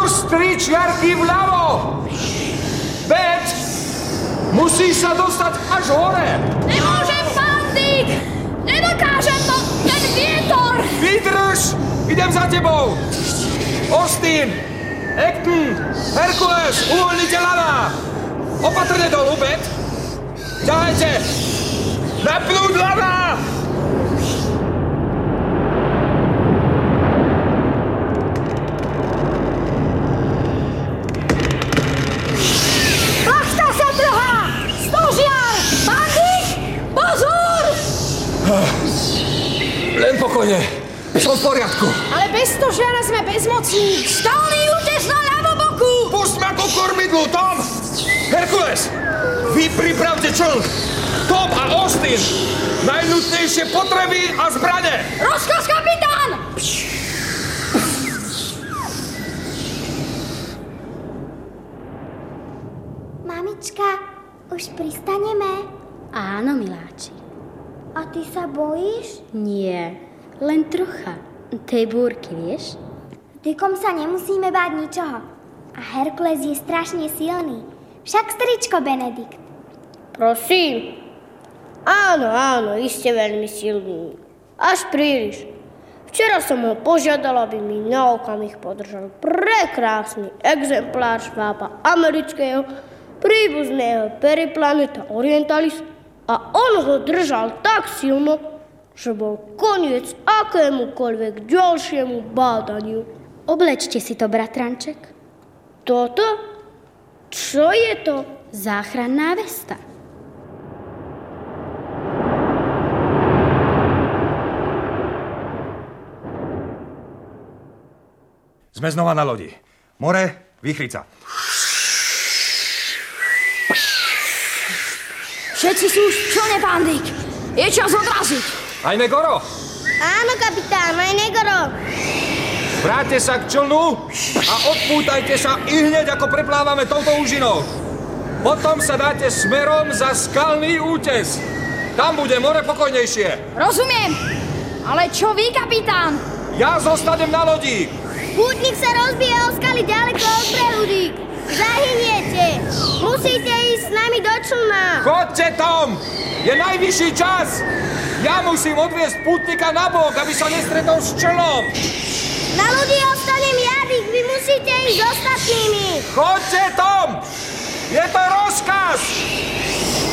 Kurs tričiarky vľavo! Bet! Musíš sa dostať až hore! Nemôžem, pán Dick! Nedokážem to! Ten vietor! Vydrž! Idem za tebou! Austin! Acton! Herkules! Uvoľnite lana! Opatrne dolu, Bet! Ťahajte! Napnúť lana! Plachta sa trhá! Stožiar! Pán Dick! Pozor! Len pokojne. Som v poriadku. Ale bez stožiara sme bezmocní. Skalný útes na ľavoboku! Pusť ma ku kormidlu, Tom! Herkules! Vy pripravte čln! Tom a Austin! Najnutnejšie potreby a zbrane! Rozkaz, kapitán! Mamička, už pristaneme? Áno, miláči. A ty sa bojíš? Nie, len trocha. Tej búrky, vieš? Dickom sa nemusíme báť ničoho. A Herkules je strašne silný. Však stričko Benedikt. Prosím. Áno, iste veľmi silný. Až príliš. Včera som ho požiadal, aby mi na okamih podržal prekrásny exemplár švába amerického príbuzného Periplaneta Orientalis a on ho držal tak silno, že bol koniec akémukoľvek ďalšiemu bádaniu. Oblečte si to, bratranček. Toto? Čo je to? Záchranná vesta. Sme znova na lodi. More, výchrica. Všetci sú už v člne, pán Dick. Je čas odraziť. Aj Negoro! Áno, kapitán, aj Negoro. Vráťte sa k člnu a odpútajte sa ihneď, ako preplávame touto úžinou. Potom sa dáte smerom za skalný útes. Tam bude more pokojnejšie. Rozumiem. Ale čo vy, kapitán? Ja zostanem na lodi. Pútnik sa rozbije o skaly ďaleko od brehu, Dick. Zahyniete. Musíte ísť s nami do člna. Chodte, Tom! Je najvyšší čas! Ja musím odviesť pútnika na bok, aby sa nestretol s člnom. Na lodi ostanem ja, Dick. Vy musíte ísť s ostatnými. Chodte, Tom! Je to rozkaz!